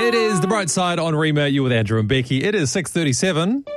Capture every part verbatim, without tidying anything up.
It is The Bright Side on Rima. You with Andrew and Becky. It is six thirty-seven.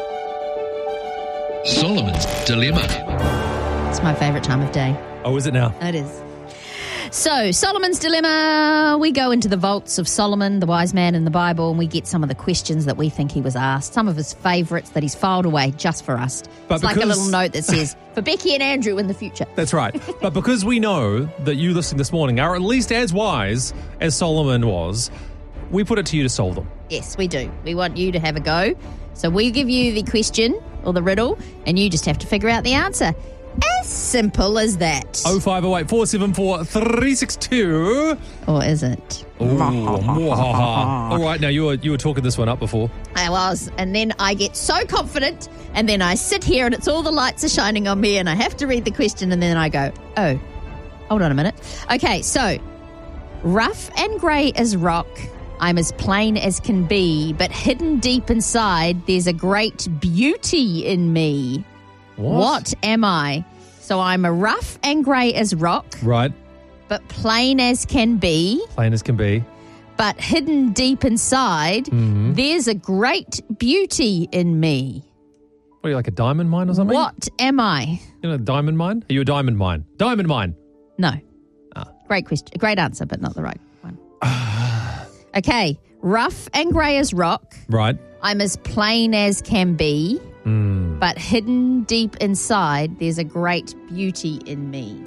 Solomon's Dilemma. It's my favourite time of day. Oh, is it now? It is. So, Solomon's Dilemma. We go into the vaults of Solomon, the wise man in the Bible, and we get some of the questions that we think he was asked, some of his favourites that he's filed away just for us. But it's like a because- little note that says, for Becky and Andrew in the future. That's right. But because we know that you listening this morning are at least as wise as Solomon was, we put it to you to solve them. Yes, we do. We want you to have a go. So we give you the question or the riddle, and you just have to figure out the answer. As simple as that. oh five oh eight, four seven four, three six two. Or is it? Ooh, all right, now you were you were talking this one up before. I was. And then I get so confident, and then I sit here and it's all the lights are shining on me, and I have to read the question, and then I go, oh, hold on a minute. Okay, so rough and grey as rock, I'm as plain as can be, but hidden deep inside, there's a great beauty in me. What? What am I? So I'm a rough and grey as rock, Right, but plain as can be, plain as can be. but hidden deep inside, Mm-hmm. there's a great beauty in me. What are you, like a diamond mine or something? What am I? You know, a diamond mine? Are you a diamond mine? Diamond mine. No. Ah. Great question. Great answer, but not the right one. Okay. Rough and grey as rock. Right. I'm as plain as can be, Mm. but hidden deep inside, there's a great beauty in me.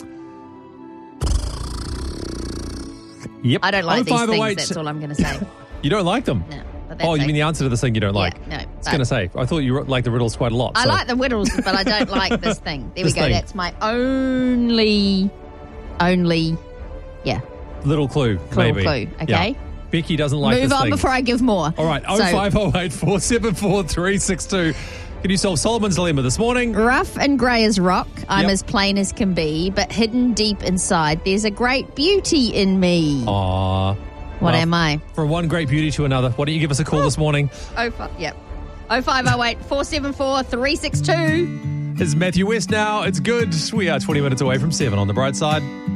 Yep. I don't like these oh five oh things. eight That's all I'm going to say. You don't like them? No. But that's Oh, you mean the okay. answer to this thing you don't like? Yeah, no. I was but- going to say, I thought you like the riddles quite a lot. I so- like the riddles, but I don't like this thing. There This we go. thing. That's my only, only, yeah, Little clue, clue, maybe. clue. Okay. Yeah. Becky doesn't like Move this on thing. before I give more. All right, oh So, five oh eight, four seven four, three six two. Can you solve Solomon's Dilemma this morning? rough and grey as rock, I'm Yep. as plain as can be, but hidden deep inside, there's a great beauty in me. Aw. What well, am I? From one great beauty to another. Why don't you give us a call this morning? Oh, five, yep. oh five oh eight, four seven four, three six two. It's Matthew West now. It's good. We are twenty minutes away from seven on the bright side.